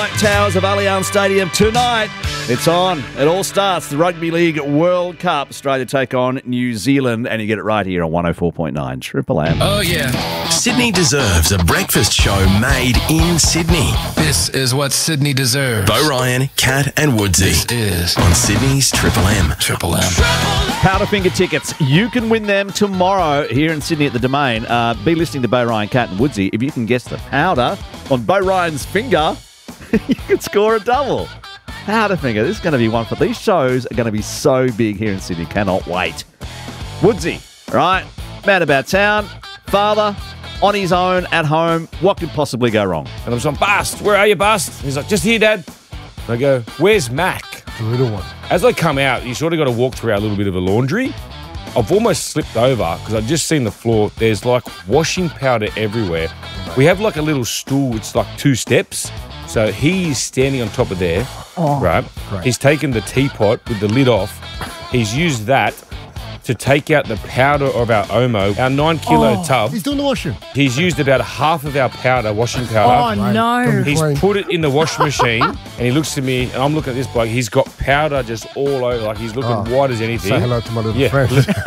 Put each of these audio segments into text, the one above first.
Towers of Allianz Stadium tonight. It's on. It all starts. The Rugby League World Cup. Australia take on New Zealand, and you get it right here on 104.9 Triple M. Oh, yeah. Sydney deserves a breakfast show made in Sydney. This is what Sydney deserves. Bo Ryan, Kat and Woodsy. This is on Sydney's Triple M. Triple M. Powderfinger tickets. You can win them tomorrow here in Sydney at the Domain. Be listening to Bo Ryan, Kat and Woodsy. If you can guess the powder on Bo Ryan's finger, you can score a double. Powderfinger. This is going to be one for these shows. Are going to be so big here in Sydney. Cannot wait. Woodsy, right? Man about town. Father on his own at home. What could possibly go wrong? And I'm just like, Bast, where are you, Bast? He's like, just here, Dad. And I go, where's Mac? The little one. As I come out, you sort of got to walk through our little bit of a laundry. I've almost slipped over because I've just seen the floor. There's like washing powder everywhere. We have like a little stool. It's like 2 steps. So he's standing on top of there, right? Great. He's taken the teapot with the lid off. He's used that to take out the powder of our Omo, our 9-kilo tub. He's doing the washing. He's used about half of our powder, washing powder. Oh, no. He's put it in the washing machine, and he looks at me, and I'm looking at this bloke. He's got powder just all over, like he's looking white as anything. Say hello to my little friend.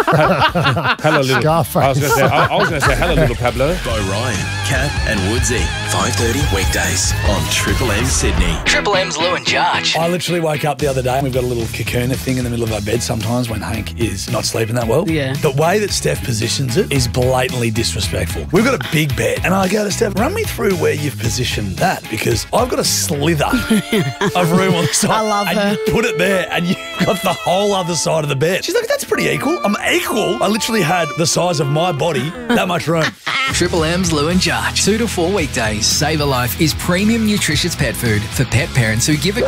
Hello, little Scarface. I was going to say hello, little Pablo. Bo Ryan, Kat and Woodsy. 5:30 weekdays on Triple M Sydney. Triple M's Lou and Jarge. I literally woke up the other day and we've got a little cocoona thing in the middle of our bed sometimes when Hank is not sleeping that well. Yeah. The way that Steph positions it is blatantly disrespectful. We've got a big bed and I go to Steph, run me through where you've positioned that because I've got a slither of room on the side. I love and her. you put it there and you've got the whole other side of the bed. She's like, that's pretty equal. I'm equal. I literally had the size of my body, that much room. Triple M's Lou and Jarge. 2 to 4 weekdays. Save a Life is premium nutritious pet food for pet parents who give it.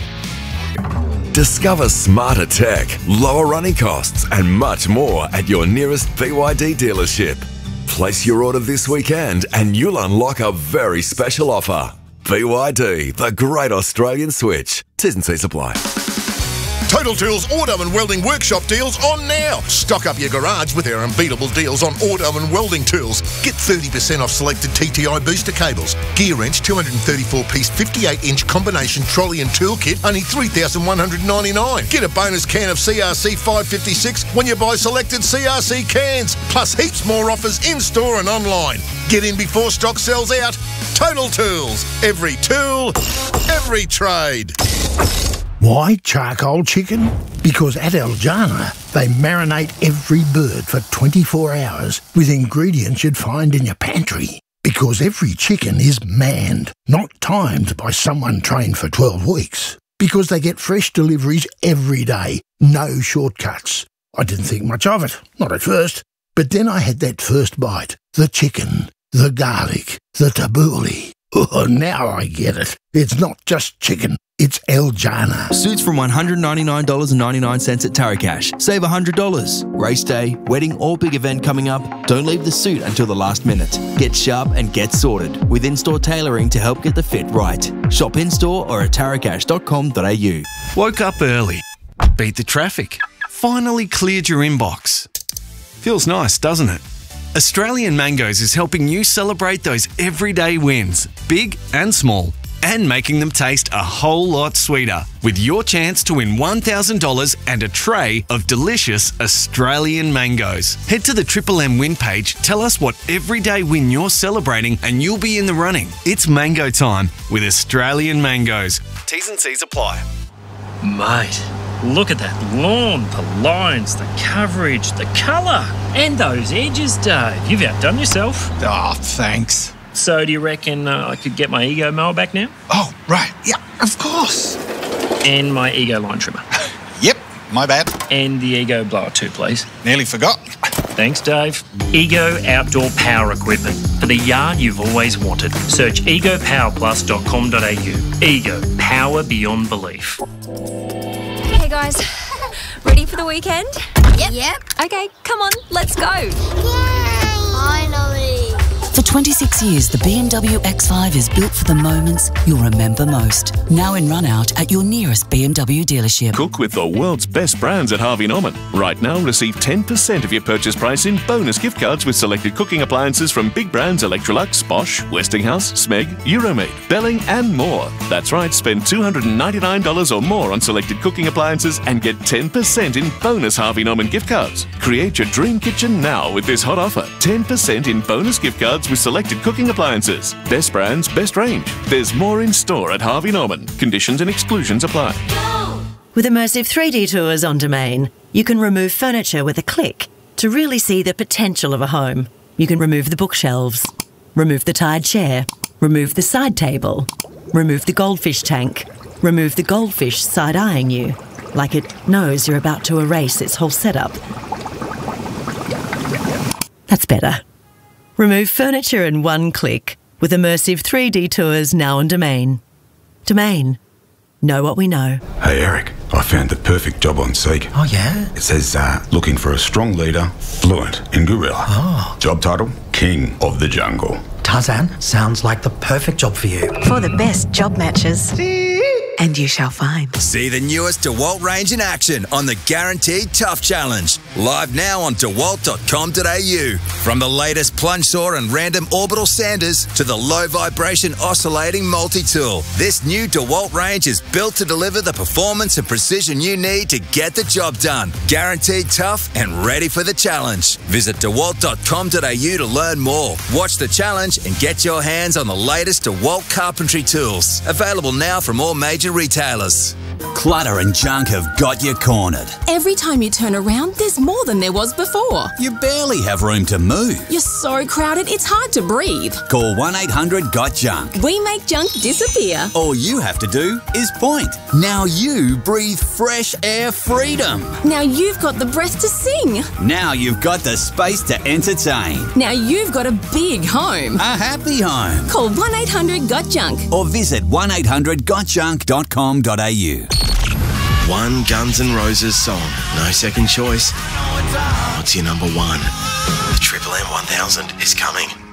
Discover smarter tech, lower running costs, and much more at your nearest BYD dealership. Place your order this weekend and you'll unlock a very special offer. BYD, the great Australian switch. T's and C's apply. Total Tools Auto and Welding Workshop deals on now. Stock up your garage with our unbeatable deals on auto and welding tools. Get 30% off selected TTI booster cables. Gear wrench 234-piece 58-inch combination trolley and tool kit, only $3,199. Get a bonus can of CRC 556 when you buy selected CRC cans. Plus heaps more offers in-store and online. Get in before stock sells out. Total Tools. Every tool, every trade. Why charcoal chicken? Because at Eljana, they marinate every bird for 24 hours with ingredients you'd find in your pantry. Because every chicken is manned, not timed by someone trained for 12 weeks. Because they get fresh deliveries every day, no shortcuts. I didn't think much of it, not at first. But then I had that first bite, the chicken, the garlic, the tabbouleh. Oh, now I get it. It's not just chicken. It's Eljana. Suits from $199.99 at Taracash. Save $100. Race day, wedding or big event coming up? Don't leave the suit until the last minute. Get sharp and get sorted with in-store tailoring to help get the fit right. Shop in-store or at taracash.com.au. Woke up early. Beat the traffic. Finally cleared your inbox. Feels nice, doesn't it? Australian Mangoes is helping you celebrate those everyday wins, big and small, and making them taste a whole lot sweeter with your chance to win $1,000 and a tray of delicious Australian mangoes. Head to the Triple M win page, tell us what everyday win you're celebrating and you'll be in the running. It's mango time with Australian Mangoes. T's and C's apply. Mate, look at that lawn, the lines, the coverage, the colour, and those edges, Dave. You've outdone yourself. Oh, thanks. So do you reckon I could get my Ego mower back now? Oh, right. Yeah, of course. And my Ego line trimmer. Yep, my bad. And the Ego blower too, please. Nearly forgot. Thanks, Dave. Ego Outdoor Power Equipment for the yard you've always wanted. Search egopowerplus.com.au. Ego, power beyond belief. Hey guys, ready for the weekend? Yep. Okay, come on, let's go. Yay! Finally. For 26 years, the BMW X5 is built for the moments you'll remember most. Now in run-out at your nearest BMW dealership. Cook with the world's best brands at Harvey Norman. Right now, receive 10% of your purchase price in bonus gift cards with selected cooking appliances from big brands Electrolux, Bosch, Westinghouse, Smeg, Euromaid, Belling and more. That's right, spend $299 or more on selected cooking appliances and get 10% in bonus Harvey Norman gift cards. Create your dream kitchen now with this hot offer. 10% in bonus gift cards with selected cooking appliances. Best brands, best range. There's more in store at Harvey Norman. Conditions and exclusions apply. With immersive 3D tours on Domain, you can remove furniture with a click to really see the potential of a home. You can remove the bookshelves, remove the tired chair, remove the side table, remove the goldfish tank, remove the goldfish side-eyeing you, like it knows you're about to erase its whole setup. That's better. Remove furniture in one click with immersive 3D tours now on Domain. Domain. Know what we know. Hey Eric, I found the perfect job on Seek. Oh yeah? It says looking for a strong leader, fluent in gorilla. Oh. Job title, King of the Jungle. Tarzan, sounds like the perfect job for you. For the best job matches. And you shall find. See the newest DeWalt range in action on the Guaranteed Tough Challenge. Live now on dewalt.com.au. From the latest plunge saw and random orbital sanders to the low vibration oscillating multi-tool, this new DeWalt range is built to deliver the performance and precision you need to get the job done. Guaranteed tough and ready for the challenge. Visit dewalt.com.au to learn more. Watch the challenge and get your hands on the latest DeWalt carpentry tools. Available now from all major retailers. Clutter and junk have got you cornered. Every time you turn around, there's more than there was before. You barely have room to move. You're so crowded, it's hard to breathe. Call 1-800-GOT-JUNK. We make junk disappear. All you have to do is point. Now you breathe fresh air freedom. Now you've got the breath to sing. Now you've got the space to entertain. Now you've got a big home. A happy home. Call 1-800-GOT-JUNK. Or visit 1-800-GOT-JUNK.com.au. One Guns N' Roses song, no second choice. What's your number one? The Triple M 1000 is coming.